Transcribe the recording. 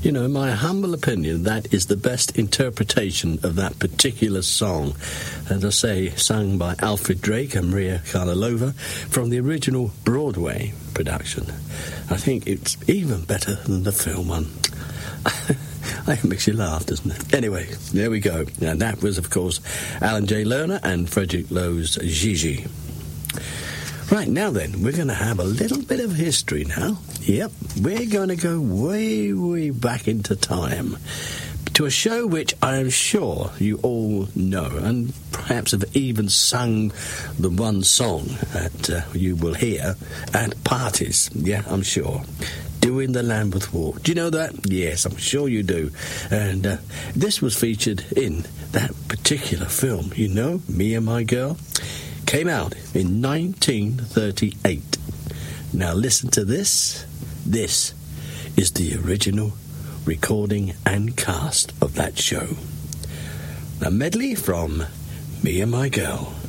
You know, in my humble opinion, that is the best interpretation of that particular song. As I say, sung by Alfred Drake and Maria Karlová from the original Broadway production. I think it's even better than the film one. It makes you laugh, doesn't it? Anyway, there we go. And that was, of course, Alan J. Lerner and Frederick Lowe's Gigi. Right, now then, we're going to have a little bit of history now. Yep, we're going to go way, way back into time to a show which I am sure you all know and perhaps have even sung the one song that you will hear at parties. Yeah, I'm sure. Doing the Lambeth Walk. Do you know that? Yes, I'm sure you do. And this was featured in that particular film, you know, Me and My Girl. Came out in 1938. Now listen to this. This is the original recording and cast of that show. A medley from Me and My Girl.